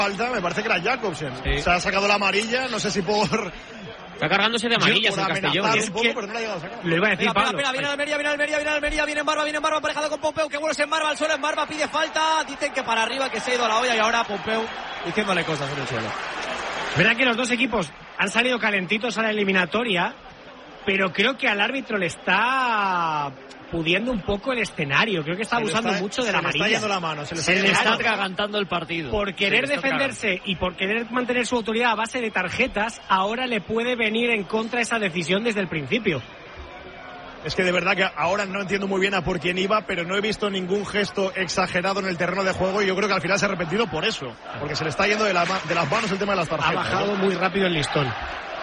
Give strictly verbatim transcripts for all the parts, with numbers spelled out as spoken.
falta, me parece que era Jacobsen. Sí. Se ha sacado la amarilla, no sé si por... Está cargándose de amarillas el Castellón. Es que poco, pero no la ha llegado a sacar. Lo iba a decir, Pega, Pablo. pega, viene Almería, viene Almería, viene Almería, viene en Barba, viene en Barba, emparejado con Pompeu, que bueno, se embarba al suelo, en Barba pide falta, dicen que para arriba, que se ha ido a la olla y ahora Pompeu diciéndole cosas en el suelo. Verdad que los dos equipos han salido calentitos a la eliminatoria, pero creo que al árbitro le está pudiendo un poco el escenario. Creo que está abusando está, mucho de la amarilla. Se le está yendo la mano. Se le está, se le está atragantando atragantando el partido. Por querer defenderse y por querer mantener su autoridad a base de tarjetas, ahora le puede venir en contra esa decisión desde el principio. Es que de verdad que ahora no entiendo muy bien a por quién iba, pero no he visto ningún gesto exagerado en el terreno de juego y yo creo que al final se ha arrepentido por eso, porque se le está yendo de, la, de las manos el tema de las tarjetas. Ha bajado ¿no? muy rápido el listón.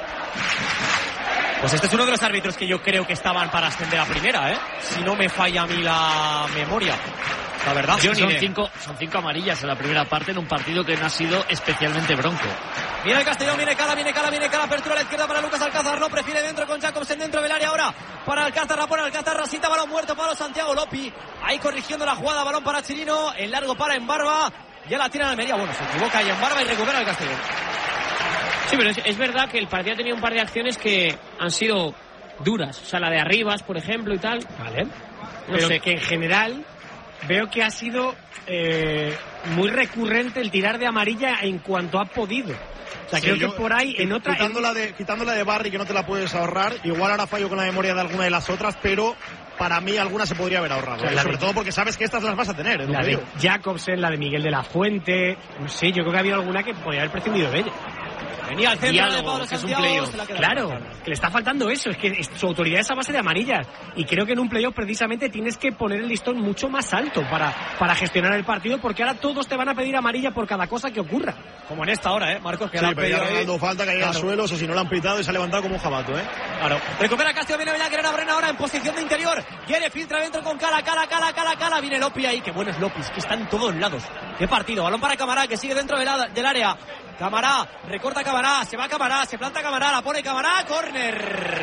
Pues este es uno de los árbitros que yo creo que estaban para ascender a primera, ¿eh? Si no me falla a mí la memoria. La verdad. Son cinco, son cinco amarillas en la primera parte en un partido que no ha sido especialmente bronco. Viene el Castellón, viene Cala, viene Cala, viene Cala, apertura a la izquierda para Lucas Alcázar, no prefiere dentro con Jacobsen dentro del área ahora para Alcázar, la pone Alcázar, Rasita, balón muerto para Santiago Lopi, ahí corrigiendo la jugada, balón para Chirino, el largo para en Barba, ya la tira en Almería, bueno, se equivoca ahí en Barba y recupera el Castellón. Sí, pero es, es verdad que el partido ha tenido un par de acciones que han sido duras, o sea, la de Arribas, por ejemplo, y tal. Vale. No Pero sé. que en general veo que ha sido eh, muy recurrente el tirar de amarilla en cuanto ha podido. O sea, Sí, creo yo, que por ahí en otra... Quitándola de, quitándola de Barry, que no te la puedes ahorrar, igual ahora fallo con la memoria de alguna de las otras, pero para mí alguna se podría haber ahorrado. O sea, sobre de, todo porque sabes que estas las vas a tener. La de Jacobsen, la de Miguel de la Fuente, no sé, yo creo que ha habido alguna que podría haber prescindido de ella. Venía al centro Diálogo, de Pablo que es un Santiago, playoff. se la queda Claro, la que le está faltando eso, es que su autoridad es a base de amarillas y creo que en un playoff precisamente tienes que poner el listón mucho más alto para, para gestionar el partido, porque ahora todos te van a pedir amarilla por cada cosa que ocurra. Como en esta hora, ¿eh? Marcos, que sí, la ha pero ya pedido Ronaldo ahí. falta que haya Claro. suelos o si no lo han pitado y se ha levantado como un jabato, ¿eh? Claro. Recupera Castillo, viene Bellaquerena, Brena ahora en posición de interior. Quiere, filtra dentro con Cala, Cala, Cala, Cala, Cala. Viene Lopi ahí, que bueno es Lopis, que está en todos lados. Qué partido. Balón para Camará, que sigue dentro del, del área. Camará, recorta Camará, se va Camará, se planta Camará, la pone Camará, córner.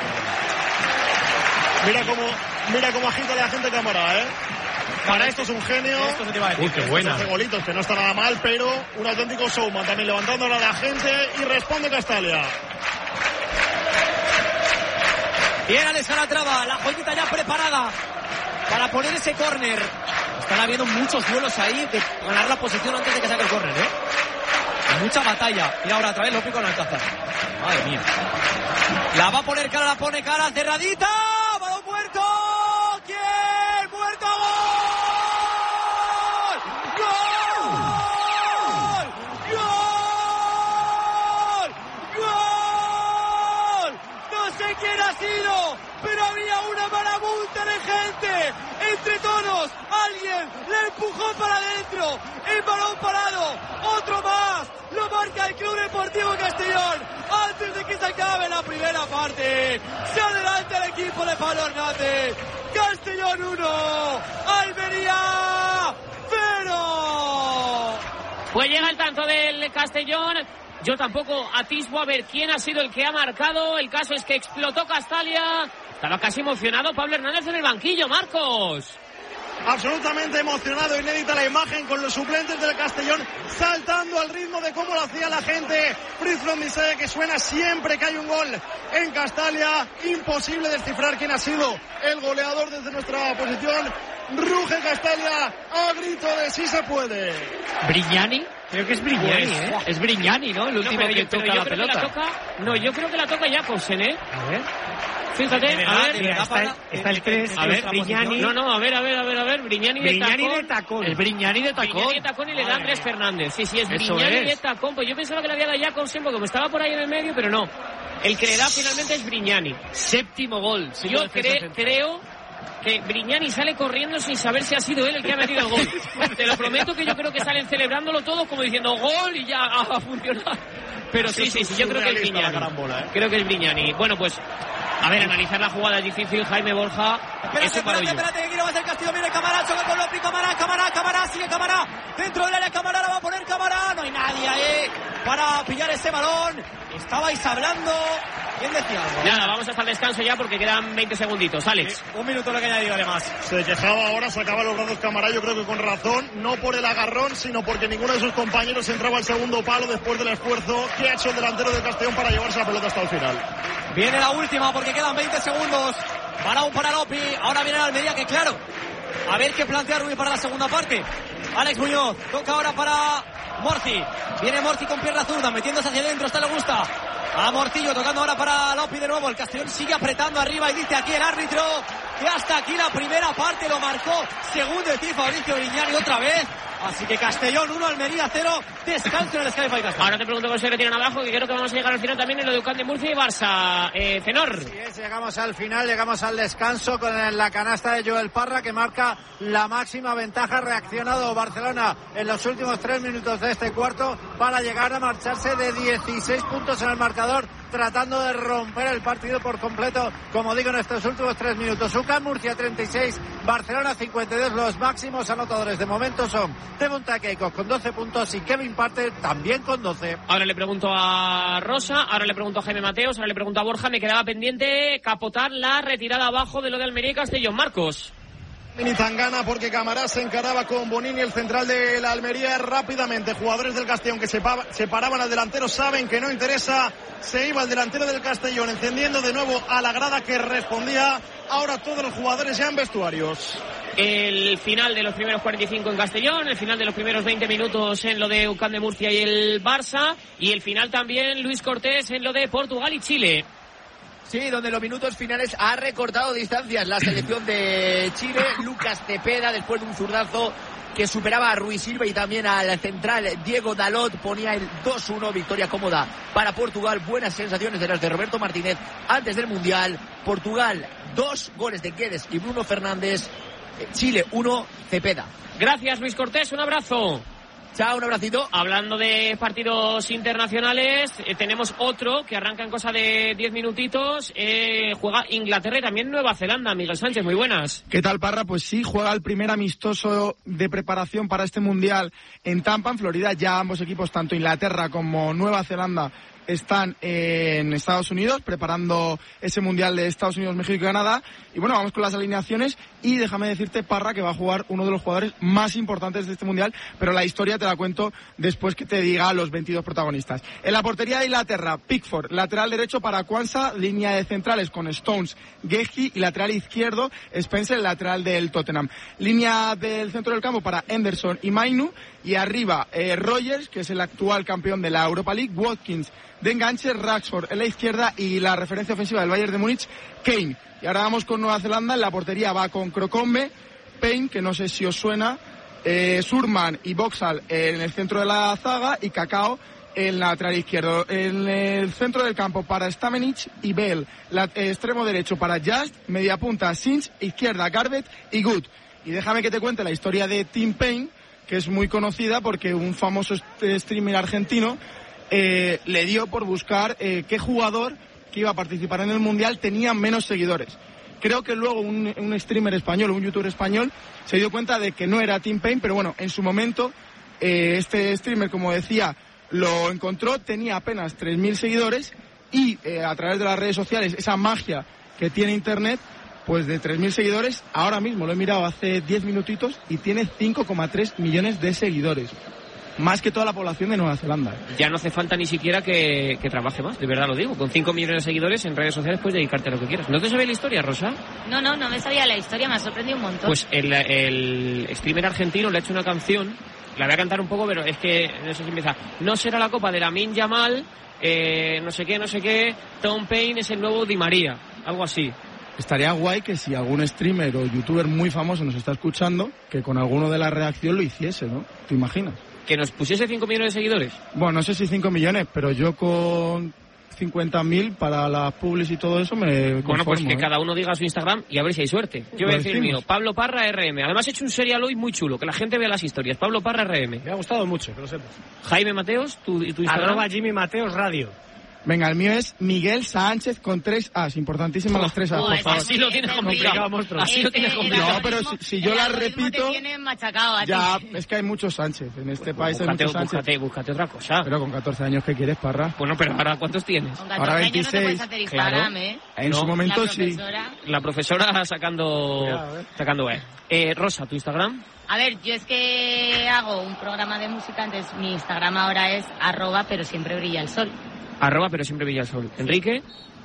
Mira cómo, mira cómo agita la gente Cámara, ¿eh? Para esto es un genio. Esto se te va a decir. Uy, qué buena. Hace golitos, que no está nada mal, pero un auténtico showman también levantándola a la gente y responde Castalia. Bien, Alex Calatrava, la joyita ya preparada para poner ese córner. Están habiendo muchos duelos ahí de ganar la posición antes de que saque el córner, ¿eh? Mucha batalla. Y ahora otra vez Lopi con Alcázar. Madre mía. La va a poner Cara, la pone Cara, cerradita. Balón muerto. ¿Quién? ¡Muerto! ¡Gol! ¡Gol! ¡Gol! ¡Gol! No sé quién ha sido, pero había una marabunta de gente. Entre todos, alguien le empujó para adentro. El balón parado. Otro más. Lo marca el Club Deportivo Castellón antes de que se acabe la primera parte. Se adelanta el equipo de Pablo Hernández. Castellón uno, Almería cero. Pues llega el tanto del Castellón. Yo tampoco atisbo a ver quién ha sido el que ha marcado. El caso es que explotó Castalia. Estaba casi emocionado Pablo Hernández en el banquillo, Marcos. Absolutamente emocionado, inédita la imagen con los suplentes del Castellón saltando al ritmo de cómo lo hacía la gente. Fritz Londisee, que suena siempre que hay un gol en Castalia. Imposible descifrar quién ha sido el goleador desde nuestra posición. Ruge Castalia a grito de sí se puede. ¿Brignani? Creo que es Brignani, Pues, ¿eh? Es Brignani, ¿no? El último No, que yo, toca yo la creo pelota. Que la toca, no, yo creo que la toca Jacobsen, ¿eh? A ver. Fíjate, De verdad, a ver. de Mira, verdad, está, para- está el tres, A ver, Brignani. No, no, a ver, a ver, a ver, a ver. Brignani de Brignani tacón. de tacón. El Brignani de tacón. Brignani de tacón y le da Madre Andrés mía. Fernández. Sí, sí, es Eso Brignani es. de tacón. Pues yo pensaba que le había dado Jacobsen porque me estaba por ahí en el medio, pero no. El que le da finalmente es Brignani. Séptimo gol. Yo cre- creo que Brignani sale corriendo sin saber si ha sido él el que ha metido el gol. Te lo prometo que yo creo que salen celebrándolo todos como diciendo gol y ya ha funcionado. Pero sí, sí, sí, yo creo que es Surrealista la Brignani. carambola, ¿eh? Creo que es Brignani. Bueno, pues, a ver, analizar la jugada es difícil. Jaime Borja, Espérate, es un espérate, barullo. espérate, que quiere hacer Castillo, viene Camará, choca con Lopi, Camará, Camará, Camará, sigue Camará, dentro del área Camará, la va a poner Camará, no hay nadie ahí para pillar ese balón, estabais hablando ¿Quién decía algo? Nada, vamos hasta el descanso ya porque quedan veinte segunditos. Alex. Sí, un minuto lo que añadido además. Se quejaba ahora, sacaba los brazos Camará, yo creo que con razón, no por el agarrón, sino porque ninguno de sus compañeros entraba al segundo palo después del esfuerzo que ha hecho el delantero del Castellón para llevarse la pelota hasta el final. Viene la última porque quedan veinte segundos. Balón para Lopi. Ahora viene la Almería, que claro. A ver qué plantea Rubí para la segunda parte. Alex Muñoz. Toca ahora para Morci. Viene Morci con pierna zurda, metiéndose hacia adentro. Esta le gusta. A Mortillo tocando ahora para Lopi de nuevo. El Castellón sigue apretando arriba y dice aquí el árbitro que hasta aquí la primera parte lo marcó. Segundo el tío Fabricio Grignani otra vez. Así que Castellón uno, Almería cero. Descanso en el Sky Five Castellón. Ahora te pregunto cómo se retiran abajo, que creo que vamos a llegar al final también en lo de Ucán de Murcia y Barça. Eh, Cenor. Sí, es, llegamos al final, llegamos al descanso con la canasta de Joel Parra que marca la máxima ventaja. Ha reaccionado Barcelona en los últimos tres minutos de este cuarto para llegar a marcharse de dieciséis puntos en el marcador, tratando de romper el partido por completo, como digo, en estos últimos tres minutos. Ucán Murcia treinta y seis, Barcelona cincuenta y dos. Los máximos anotadores de momento son Devon Takeikos con doce puntos y Kevin Parter también con doce. Ahora le pregunto a Rosa, ahora le pregunto a Jaime Mateos, ahora le pregunto a Borja. Me quedaba pendiente capotar la retirada abajo de lo de Almería y Castellón. Marcos. Ni tan gana porque Camará se encaraba con Bonini, el central de la Almería, rápidamente. Jugadores del Castellón que se, pa- se paraban al delantero saben que no interesa. Se iba el delantero del Castellón encendiendo de nuevo a la grada que respondía. Ahora todos los jugadores ya en vestuarios. El final de los primeros cuarenta y cinco en Castellón, el final de los primeros veinte minutos en lo de Ucán de Murcia y el Barça, y el final también, Luis Cortés, en lo de Portugal y Chile. Sí, donde en los minutos finales ha recortado distancias la selección de Chile. Lucas Cepeda, después de un zurdazo que superaba a Ruiz Silva y también al central Diego Dalot, ponía el dos uno, victoria cómoda para Portugal. Buenas sensaciones de las de Roberto Martínez antes del Mundial. Portugal, dos goles de Guedes y Bruno Fernández. Chile uno, Cepeda. Gracias, Luis Cortés, un abrazo. Chao, un abracito. Hablando de partidos internacionales, eh, tenemos otro que arranca en cosa de diez minutitos. Eh, juega Inglaterra y también Nueva Zelanda. Miguel Sánchez, muy buenas. ¿Qué tal, Parra? Pues sí, juega el primer amistoso de preparación para este Mundial en Tampa, en Florida. Ya ambos equipos, tanto Inglaterra como Nueva Zelanda, están en Estados Unidos preparando ese Mundial de Estados Unidos, México y Canadá. Y bueno, vamos con las alineaciones y déjame decirte, Parra, que va a jugar uno de los jugadores más importantes de este Mundial, pero la historia te la cuento después que te diga los veintidós protagonistas. En la portería de Inglaterra, Pickford, lateral derecho para Quansah, línea de centrales con Stones, Gehi, y lateral izquierdo Spencer, el lateral del Tottenham. Línea del centro del campo para Henderson y Mainu, y arriba eh, Rogers, que es el actual campeón de la Europa League, Watkins de enganche, Rashford en la izquierda y la referencia ofensiva del Bayern de Múnich, Kane. Y ahora vamos con Nueva Zelanda. En la portería va con Crocombe, Payne, que no sé si os suena, eh, Surman y Boxall en el centro de la zaga y Cacao en lateral izquierdo. En el centro del campo para Stamenich y Bell, la, eh, extremo derecho para Just, media punta Sinch, izquierda Garbett y Good. Y déjame que te cuente la historia de Tim Payne, que es muy conocida porque un famoso streamer argentino eh, le dio por buscar eh, qué jugador que iba a participar en el Mundial tenía menos seguidores. Creo que luego un, un streamer español, un youtuber español, se dio cuenta de que no era Tim Payne, pero bueno, en su momento eh, este streamer, como decía, lo encontró, tenía apenas tres mil seguidores y eh, a través de las redes sociales, esa magia que tiene Internet, pues de tres mil seguidores, ahora mismo lo he mirado hace diez minutitos y tiene cinco coma tres millones de seguidores. Más que toda la población de Nueva Zelanda. Ya no hace falta ni siquiera que, que trabaje más, de verdad lo digo. Con cinco millones de seguidores en redes sociales puedes dedicarte a lo que quieras. ¿No te sabías la historia, Rosa? No, no, no me sabía la historia, me ha sorprendido un montón. Pues el, el streamer argentino le ha hecho una canción, la voy a cantar un poco, pero es que no sé si empieza. No será la copa de Lamine Yamal, eh, no sé qué, no sé qué, Tom Payne es el nuevo Di María, algo así. Estaría guay que si algún streamer o youtuber muy famoso nos está escuchando, que con alguno de la redacción lo hiciese, ¿no? ¿Te imaginas? ¿Que nos pusiese cinco millones de seguidores? Bueno, no sé si cinco millones, pero yo con cincuenta mil para las publis y todo eso me conformo. Bueno, pues que ¿eh? cada uno diga su Instagram y a ver si hay suerte. Yo voy a decir el mío, Pablo Parra R M. Además he hecho un serial hoy muy chulo, que la gente vea las historias. Pablo Parra R M. Me ha gustado mucho, que lo sepas. Jaime Mateos, tu, tu Instagram. Arroba Jimmy Mateos Radio. Venga, el mío es Miguel Sánchez con tres As. Importantísimas oh, las tres As, oh, por favor. Así lo tienes complicado, monstruo. Así lo tienes complicado. No, pero si, si yo las repito... Ya, es que hay muchos Sánchez. En este país búscate, hay muchos Sánchez. Búscate, búscate otra cosa. Pero con catorce años, ¿qué quieres, Parra? Bueno, pero ahora, ¿cuántos tienes? Con catorce ahora veintiséis. Años no te puedes hacer Instagram, claro. ¿eh? En no, su momento, la sí. La profesora sacando... Cuidado, eh. Sacando eh. eh. Rosa, ¿tu Instagram? A ver, yo es que hago un programa de música, entonces mi Instagram ahora es arroba, pero siempre brilla el sol. Arroba, pero siempre brilla el sol. ¿Enrique?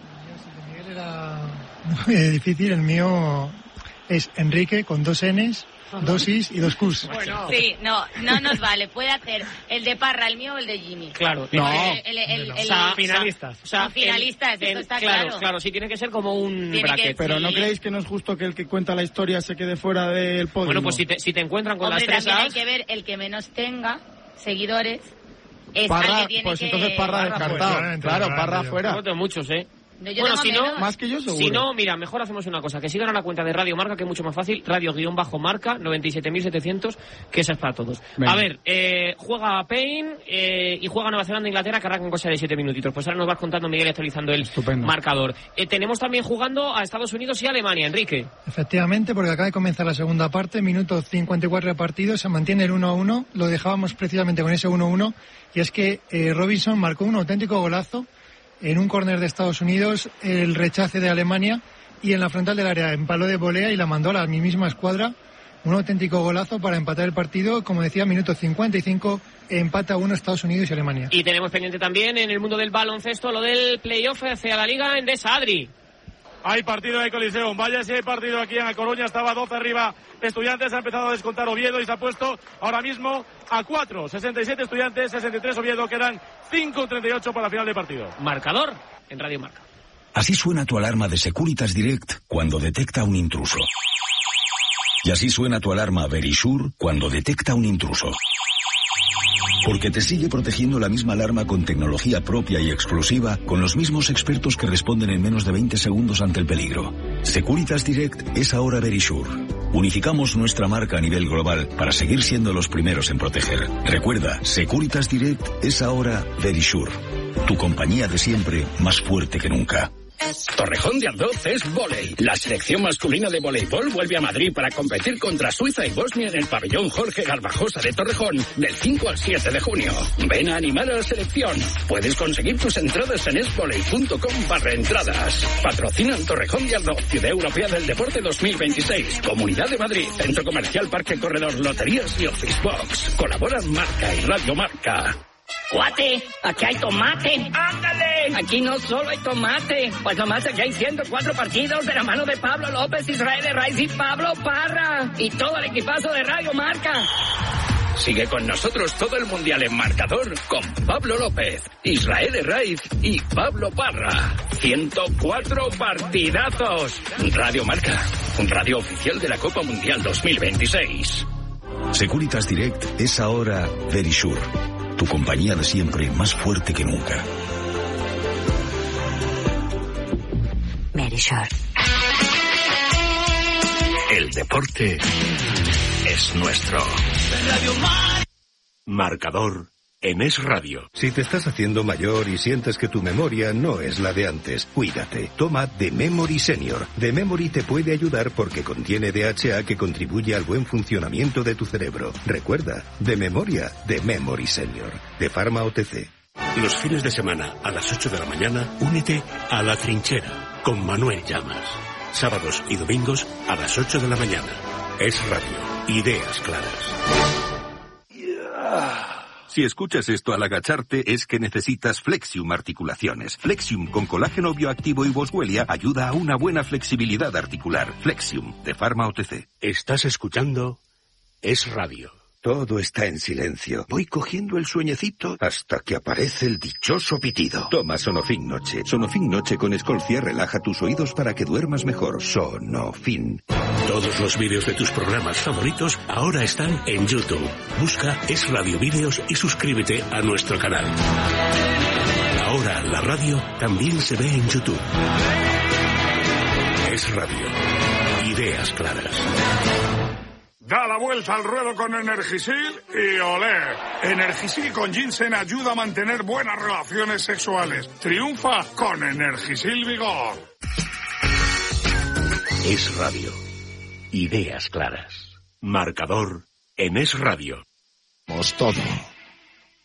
Miguel era muy difícil, el mío es Enrique con dos Ns, dos Is y dos Qs. Bueno. Sí, no, no nos vale. Puede hacer el de Parra, el mío o el de Jimmy. Claro. No. El, el, el, el, o sea, finalistas. O sea, no, finalistas, el, esto está claro. claro. Claro, sí, tiene que ser como un tiene bracket. Que, pero sí. ¿No creéis que no es justo que el que cuenta la historia se quede fuera del podio? Bueno, pues si te, si te encuentran con Hombre, las tres también As... hay que ver el que menos tenga seguidores. Es Parra, que tiene pues que... entonces Parra descartado. Claro, claro, Parra fuera. No, muchos, ¿eh? No, bueno, si no, más que yo seguro. Si no, mira, mejor hacemos una cosa, que sigan a la cuenta de Radio Marca, que es mucho más fácil, radio-marca, noventa y siete mil setecientos, que esa es para todos. Venga. A ver, eh, juega Payne eh, y juega Nueva Zelanda e Inglaterra, que arrancan cosa de siete minutitos. Pues ahora nos vas contando, Miguel, actualizando el Estupendo. marcador. Eh, tenemos también jugando a Estados Unidos y a Alemania, Enrique. Efectivamente, porque acaba de comenzar la segunda parte, minuto cincuenta y cuatro de partido, se mantiene el uno a uno, lo dejábamos precisamente con ese uno a uno, y es que eh, Robinson marcó un auténtico golazo en un córner de Estados Unidos, el rechace de Alemania, y en la frontal del área empaló de volea y la mandó a la misma escuadra. Un auténtico golazo para empatar el partido. Como decía, minuto cincuenta y cinco, empata uno Estados Unidos y Alemania. Y tenemos pendiente también en el mundo del baloncesto lo del playoff hacia la Liga Endesa. Adri. Hay partido de Coliseum, vaya si hay partido aquí en La Coruña, estaba doce arriba Estudiantes, ha empezado a descontar Oviedo y se ha puesto ahora mismo a cuatro, sesenta y siete Estudiantes, sesenta y tres Oviedo, quedan cinco treinta y ocho para la final del partido. Marcador en Radio Marca. Así suena tu alarma de Securitas Direct cuando detecta un intruso. Y así suena tu alarma Verisure cuando detecta un intruso. Porque te sigue protegiendo la misma alarma con tecnología propia y exclusiva, con los mismos expertos que responden en menos de veinte segundos ante el peligro. Securitas Direct es ahora Verisure. Unificamos nuestra marca a nivel global para seguir siendo los primeros en proteger. Recuerda, Securitas Direct es ahora Verisure. Tu compañía de siempre, más fuerte que nunca. Torrejón de Ardoz es vóley. La selección masculina de voleibol vuelve a Madrid para competir contra Suiza y Bosnia en el pabellón Jorge Garbajosa de Torrejón del cinco al siete de junio. Ven a animar a la selección. Puedes conseguir tus entradas en esvoley punto com barra entradas. Patrocinan Torrejón de Ardoz, Ciudad Europea del Deporte dos mil veintiséis, Comunidad de Madrid, Centro Comercial Parque Corredor, Loterías y Office Box. Colaboran Marca y Radio Marca. Cuate, aquí hay tomate. ¡Ándale! Aquí no solo hay tomate, pues nomás aquí hay ciento cuatro partidos de la mano de Pablo López, Israel Herraiz y Pablo Parra. Y todo el equipazo de Radio Marca. Sigue con nosotros todo el Mundial en marcador con Pablo López, Israel Herraiz y Pablo Parra. ciento cuatro partidazos. Radio Marca, un radio oficial de la Copa Mundial dos mil veintiséis. Securitas Direct es ahora Verisure. Tu compañía de siempre, más fuerte que nunca. Verisure. El deporte es nuestro. Radio Mar- Marcador en Es Radio. Si te estás haciendo mayor y sientes que tu memoria no es la de antes, cuídate. Toma The Memory Senior. The Memory te puede ayudar porque contiene D H A que contribuye al buen funcionamiento de tu cerebro. Recuerda, de memoria, The Memory Senior. De Pharma O T C. Los fines de semana a las ocho de la mañana, únete a La Trinchera con Manuel Llamas. Sábados y domingos a las ocho de la mañana. Es Radio. Ideas claras. Si escuchas esto al agacharte es que necesitas Flexium Articulaciones. Flexium con colágeno bioactivo y boswellia ayuda a una buena flexibilidad articular. Flexium, de Pharma O T C. Estás escuchando Es Radio. Todo está en silencio. Voy cogiendo el sueñecito hasta que aparece el dichoso pitido. Toma Sonofin Noche. Sonofin Noche con Escolcia relaja tus oídos para que duermas mejor. Sonofin. Todos los vídeos de tus programas favoritos ahora están en YouTube. Busca Es Radio Vídeos y suscríbete a nuestro canal. Ahora la radio también se ve en YouTube. Es Radio. Ideas claras. Da la vuelta al ruedo con Energisil y olé. Energisil con ginseng ayuda a mantener buenas relaciones sexuales. Triunfa con Energisil Vigor. Es Radio. Ideas claras. Marcador en Es Radio. Todo.